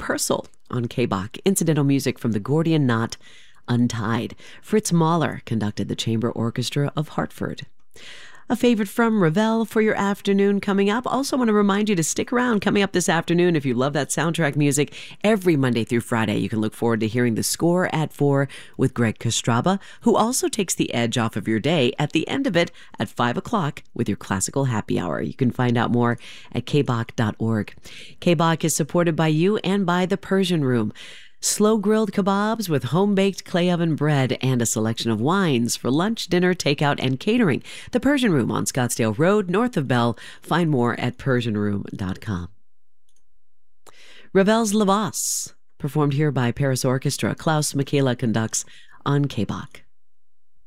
Purcell on K-Bach. Incidental music from the Gordian Knot, Untied. Fritz Mahler conducted the Chamber Orchestra of Hartford. A favorite from Ravel for your afternoon coming up. Also want to remind you to stick around coming up this afternoon if you love that soundtrack music. Every Monday through Friday, you can look forward to hearing the score at 4 with Greg Kostraba, who also takes the edge off of your day at the end of it at 5 o'clock with your classical happy hour. You can find out more at kbach.org. K-Bach is supported by you and by the Persian Room. Slow-grilled kebabs with home-baked clay oven bread and a selection of wines for lunch, dinner, takeout, and catering. The Persian Room on Scottsdale Road, north of Bell. Find more at persianroom.com. Ravel's La Valse, performed here by Paris Orchestra. Klaus Michaela conducts on K-Bach.